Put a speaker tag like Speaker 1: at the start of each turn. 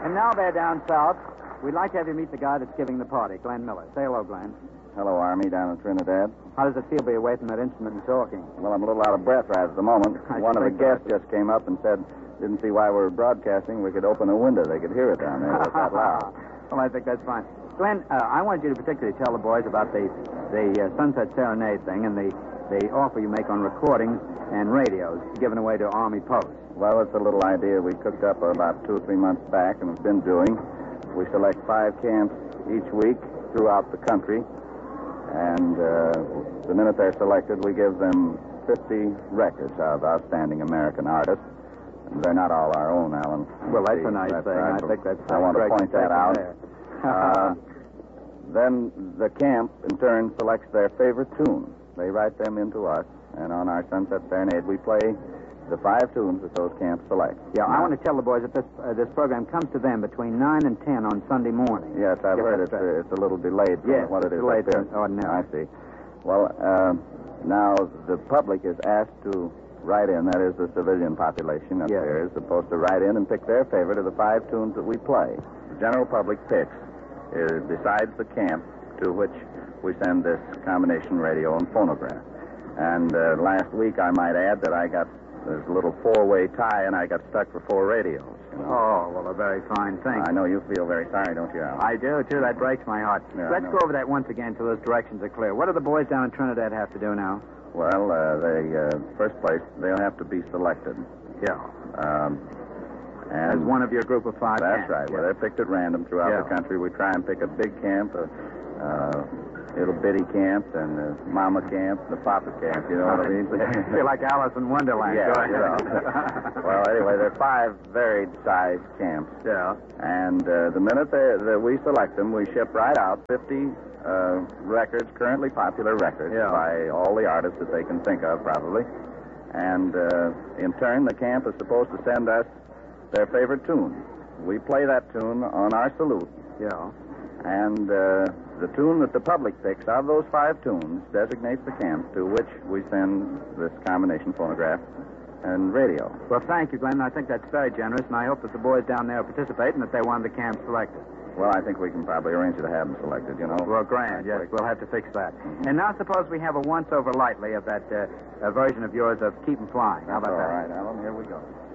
Speaker 1: And now they're down south. We'd like to have you meet the guy that's giving the party, Glenn Miller. Say hello, Glenn.
Speaker 2: Hello, Army, down in Trinidad.
Speaker 1: How does it feel to be away from that instrument and talking?
Speaker 2: Well, I'm a little out of breath right at the moment. One of the guests just came up and said, didn't see why we were broadcasting. We could open a window. They could hear it down there. It was that loud.
Speaker 1: Well, I think that's fine. Glenn, I wanted you to particularly tell the boys about the Sunset Serenade thing and the offer you make on recordings and radios given away to Army posts.
Speaker 2: Well, it's a little idea we cooked up about 2 or 3 months back and have been doing. We select 5 camps each week throughout the country. And the minute they're selected, we give them 50 records of outstanding American artists. And they're not all our own, Alan.
Speaker 1: Well, that's a nice thing. I think that's
Speaker 2: I want to point that out. Then the camp, in turn, selects their favorite tunes. They write them into us, and on our Sunset Serenade, we play the 5 tunes that those camps select.
Speaker 1: Yeah, I want to tell the boys that this program comes to them between 9 and 10 on Sunday morning.
Speaker 2: Yes, I've heard it's a little delayed from what it is.
Speaker 1: Delayed from ordinary.
Speaker 2: I see. Well, now the public is asked to write in, that is the civilian population up there is supposed to write in and pick their favorite of the 5 tunes that we play. The general public picks, besides the camp to which we send this combination radio and phonograph. And last week, I might add that I got this little 4-way tie, and I got stuck for 4 radios. You know?
Speaker 1: Oh, well, a very fine thing.
Speaker 2: I know you feel very sorry, don't you, Alan?
Speaker 1: I do, too. That breaks my heart.
Speaker 2: Yeah,
Speaker 1: Let's go over that once again till those directions are clear. What do the boys down in Trinidad have to do now?
Speaker 2: Well, first place, they'll have to be selected.
Speaker 1: Yeah.
Speaker 2: And
Speaker 1: as one of your group of 5
Speaker 2: That's
Speaker 1: camps.
Speaker 2: right. Well, they're picked at random throughout the country. We try and pick a big camp, a little bitty camp, and the mama camp, the papa camp, you know what I mean?
Speaker 1: You're like Alice in Wonderland.
Speaker 2: Yeah, you know. Well, anyway, there are 5 varied-sized camps.
Speaker 1: Yeah.
Speaker 2: And the minute that we select them, we ship right out 50 records, currently popular records, by all the artists that they can think of, probably. And in turn, the camp is supposed to send us their favorite tune. We play that tune on our salute.
Speaker 1: Yeah.
Speaker 2: And the tune that the public picks out of those 5 tunes designates the camp to which we send this combination phonograph and radio.
Speaker 1: Well, thank you, Glenn. I think that's very generous, and I hope that the boys down there participate and that they want the camp selected.
Speaker 2: Well, I think we can probably arrange to have them selected, you know.
Speaker 1: Well, grand, yes. We'll have to fix that. Mm-hmm. And now suppose we have a once-over lightly of that version of yours of Keep 'em Flying. How about that?
Speaker 2: All right, Alan. Here we go.